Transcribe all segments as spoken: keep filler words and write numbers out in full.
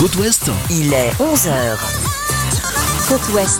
Côte Ouest, il est onze heures. Côte Ouest.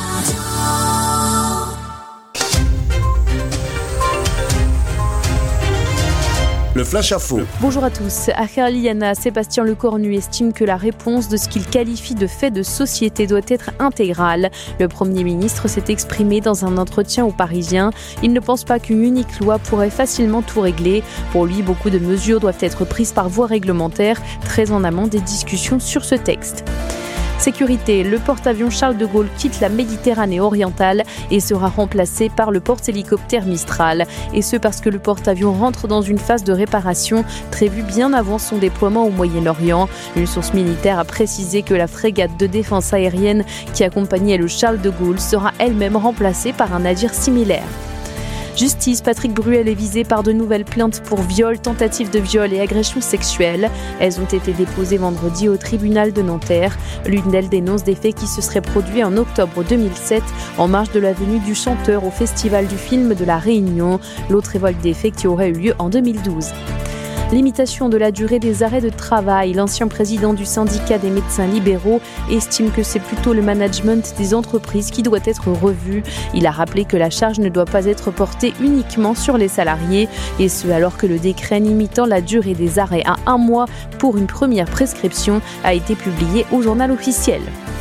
Le flash à faux. Bonjour à tous. Akhaliana, Sébastien Lecornu estime que la réponse de ce qu'il qualifie de fait de société doit être intégrale. Le Premier ministre s'est exprimé dans un entretien aux Parisiens. Il ne pense pas qu'une unique loi pourrait facilement tout régler. Pour lui, beaucoup de mesures doivent être prises par voie réglementaire, très en amont des discussions sur ce texte. Sécurité, le porte-avions Charles de Gaulle quitte la Méditerranée orientale et sera remplacé par le porte-hélicoptère Mistral. Et ce parce que le porte-avions rentre dans une phase de réparation prévue bien avant son déploiement au Moyen-Orient. Une source militaire a précisé que la frégate de défense aérienne qui accompagnait le Charles de Gaulle sera elle-même remplacée par un navire similaire. Justice, Patrick Bruel est visé par de nouvelles plaintes pour viol, tentative de viol et agression sexuelle. Elles ont été déposées vendredi au tribunal de Nanterre. L'une d'elles dénonce des faits qui se seraient produits en octobre deux mille sept en marge de la venue du chanteur au Festival du film de La Réunion. L'autre évoque des faits qui auraient eu lieu en deux mille douze. Limitation de la durée des arrêts de travail. L'ancien président du syndicat des médecins libéraux estime que c'est plutôt le management des entreprises qui doit être revu. Il a rappelé que la charge ne doit pas être portée uniquement sur les salariés, et ce alors que le décret limitant la durée des arrêts à un mois pour une première prescription a été publié au journal officiel.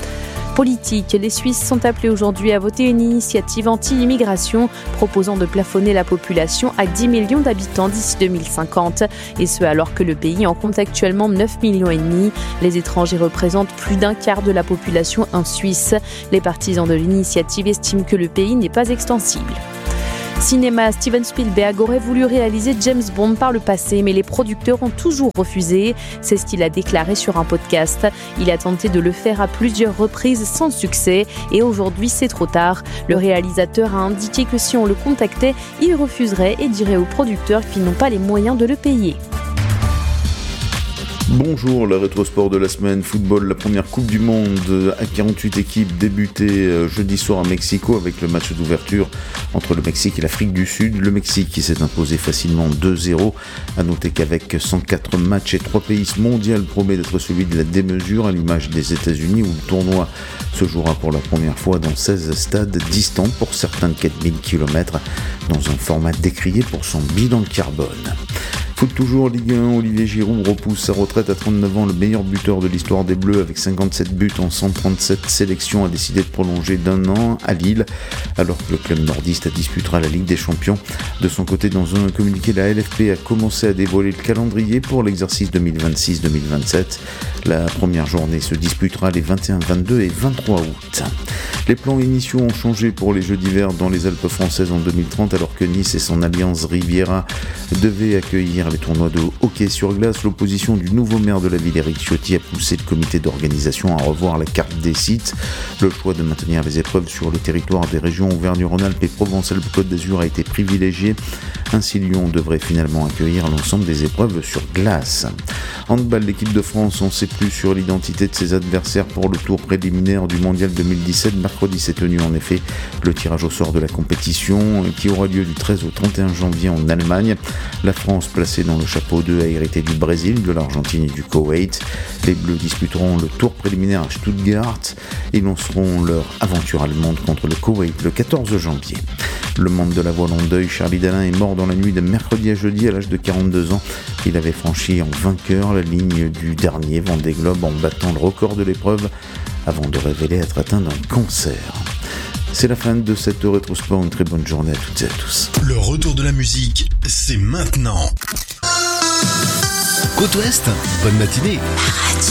Politique, les Suisses sont appelés aujourd'hui à voter une initiative anti-immigration proposant de plafonner la population à dix millions d'habitants d'ici deux mille cinquante. Et ce alors que le pays en compte actuellement neuf virgule cinq millions. Les étrangers représentent plus d'un quart de la population en Suisse. Les partisans de l'initiative estiment que le pays n'est pas extensible. Cinéma, Steven Spielberg aurait voulu réaliser James Bond par le passé, mais les producteurs ont toujours refusé. C'est ce qu'il a déclaré sur un podcast. Il a tenté de le faire à plusieurs reprises sans succès, et aujourd'hui c'est trop tard. Le réalisateur a indiqué que si on le contactait, il refuserait et dirait aux producteurs qu'ils n'ont pas les moyens de le payer. Bonjour, le rétrosport de la semaine, football, la première Coupe du Monde à quarante-huit équipes débutée jeudi soir à Mexico avec le match d'ouverture entre le Mexique et l'Afrique du Sud. Le Mexique qui s'est imposé facilement deux zéro. À noter qu'avec cent quatre matchs et trois pays, ce mondial promet d'être celui de la démesure à l'image des États-Unis où le tournoi se jouera pour la première fois dans seize stades distants pour certains de quatre mille kilomètres dans un format décrié pour son bilan carbone. Foot toujours, Ligue un, Olivier Giroud repousse sa retraite à trente-neuf ans. Le meilleur buteur de l'histoire des Bleus avec cinquante-sept buts en cent trente-sept sélections a décidé de prolonger d'un an à Lille alors que le club nordiste disputera la Ligue des Champions. De son côté, dans un communiqué, la L F P a commencé à dévoiler le calendrier pour l'exercice deux mille vingt-six deux mille vingt-sept. La première journée se disputera les vingt et un, vingt-deux et vingt-trois août. Les plans initiaux ont changé pour les Jeux d'hiver dans les Alpes françaises en deux mille trente alors que Nice et son alliance Riviera devaient accueillir les tournois de hockey sur glace. L'opposition du nouveau maire de la ville, Éric Ciotti, a poussé le comité d'organisation à revoir la carte des sites. Le choix de maintenir les épreuves sur le territoire des régions Auvergne-Rhône-Alpes et Provence-Alpes-Côte d'Azur a été privilégié. Ainsi, Lyon devrait finalement accueillir l'ensemble des épreuves sur glace. Handball, l'équipe de France en sait plus sur l'identité de ses adversaires pour le tour préliminaire du mondial deux mille dix-sept. Mercredi s'est tenu en effet le tirage au sort de la compétition qui aura lieu du treize au trente et un janvier en Allemagne. La France, placée dans le chapeau deux, a hérité du Brésil, de l'Argentine et du Koweït. Les Bleus disputeront le tour préliminaire à Stuttgart et lanceront leur aventure allemande contre le Koweït le quatorze janvier. Le monde de la voile en deuil, Charlie Dalin est mort dans la nuit de mercredi à jeudi à l'âge de quarante-deux ans. Il avait franchi en vainqueur la ligne du dernier Vendée Globe en battant le record de l'épreuve avant de révéler être atteint d'un cancer. C'est la fin de cette rétrosport. Une très bonne journée à toutes et à tous. Le retour de la musique, c'est maintenant. Côte Ouest, bonne matinée. Radio.